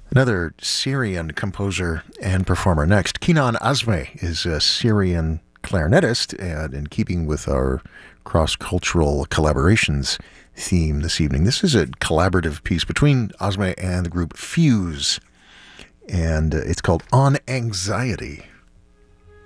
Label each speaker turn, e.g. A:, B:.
A: Another Syrian composer and performer. Next, Kinan Azme is a Syrian clarinetist, and in keeping with our cross-cultural collaborations theme this evening, this is a collaborative piece between Azme and the group Fuse, and it's called On Anxiety.